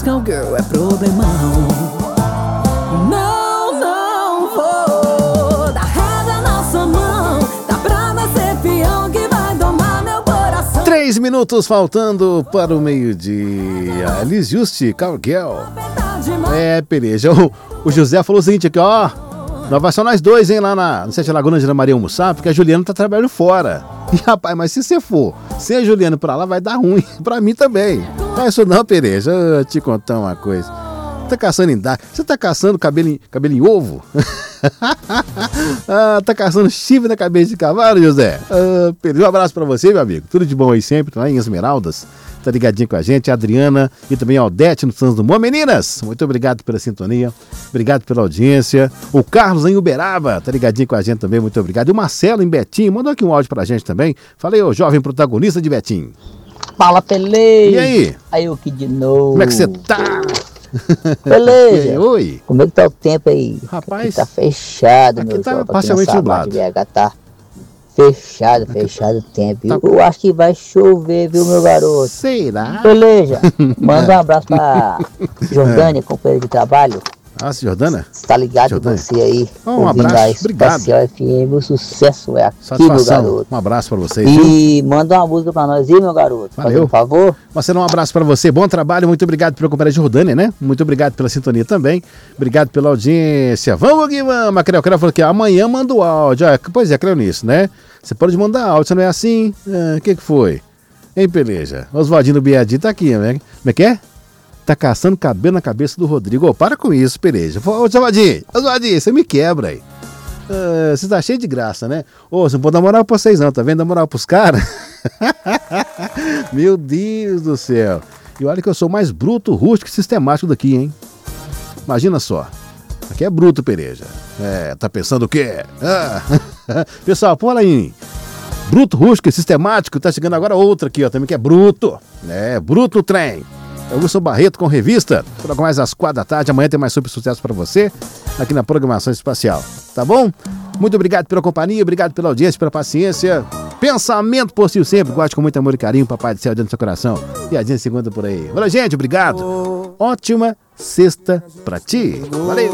Cowgirl é problemão. Não vou dar reda na sua mão. Tá pra nascer peão que vai domar meu coração. 3 minutos faltando para o meio-dia. Elis Juste, Cowgirl. Peleja. O José falou o seguinte aqui, ó. Nós vai só nós dois, hein, lá na Sete Lagoas de Ana Maria almoçar, porque a Juliana tá trabalhando fora. E rapaz, mas se você for sem a Juliana pra lá, vai dar ruim. Pra mim também. Não é isso não, Pereja. Eu te contar uma coisa. Tá caçando indaga. Você tá caçando cabelo em ovo? Tá caçando chifre na cabeça de cavalo, José? Pereja, um abraço pra você, meu amigo. Tudo de bom aí sempre, lá em Esmeraldas. Tá ligadinho com a gente, a Adriana e também a Odete no Santos Dumont. Meninas, muito obrigado pela sintonia, obrigado pela audiência. O Carlos em Uberaba tá ligadinho com a gente também, muito obrigado. E o Marcelo em Betim, mandou aqui um áudio pra gente também. Falei, ô jovem protagonista de Betim. Fala, Pelei. E aí? Aí eu aqui de novo. Como é que você tá? Beleza? Oi. Como é que tá o tempo aí? Rapaz, aqui tá fechado, aqui meu tá jovem. parcialmente aqui na nublado. BH tá fechado o tempo. Tá. Eu acho que vai chover, viu, meu garoto? Será? Beleza? Manda um abraço pra Jordânia, companheira de trabalho. Nossa, Jordana? Você tá ligado Jordânia. você aí? Um ouvindo abraço, a Espacial FM, o sucesso é aqui, meu Satisfação. garoto. Um abraço pra vocês, viu? E manda uma música pra nós aí, meu garoto. Valeu. Fazendo um favor. Marcelo, um abraço pra você, bom trabalho, muito obrigado pela companhia de Jordânia, né? Muito obrigado pela sintonia também, obrigado pela audiência. Vamos que vamos, a Creu falou que amanhã manda o áudio. Pois é, creio nisso, né? Você pode mandar áudio, você não é assim? O que foi? Hein, Peleja? Oswaldinho do Biadi tá aqui, né? Como é que é? Tá caçando cabelo na cabeça do Rodrigo. Ô, para com isso, Peleja. Ô, Oswaldinho, você me quebra aí. Você tá cheio de graça, né? Ô, você não pode dar moral pra vocês não, tá vendo? Dar moral pros caras? Meu Deus do céu. E olha que eu sou mais bruto, rústico e sistemático daqui, hein? Imagina só. Aqui é bruto, Pereja. Tá pensando o quê? Pessoal, põe lá em bruto, rústico e sistemático. Tá chegando agora outra aqui, ó, também que é bruto. Bruto no trem. É o Wilson Barreto com revista. Logo mais às 4 da tarde. Amanhã tem mais super sucesso pra você aqui na programação espacial. Tá bom? Muito obrigado pela companhia, obrigado pela audiência, pela paciência. Pensamento positivo sempre. Guarde com muito amor e carinho, Papai do Céu dentro do seu coração. E a gente segunda por aí. Valeu, gente. Obrigado. Ótima sexta pra ti. Valeu.